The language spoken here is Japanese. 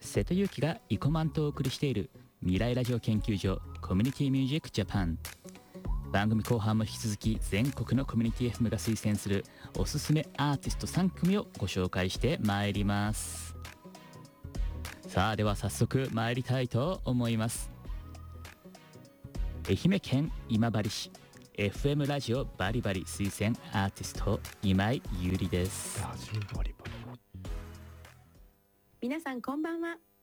瀬戸裕樹がイコマンとお送りしている未来ラジオ研究所コミュニティミュージックジャパン。番組後半も引き続き全国のコミュニティ FM が推薦するおすすめアーティスト3組をご紹介してまいります。さあでは早速参りたいと思います。愛媛県今治市 FM ラジオバリバリ推薦アーティスト今井優里です。 ラジオバリバリ。 皆さんこんばんは。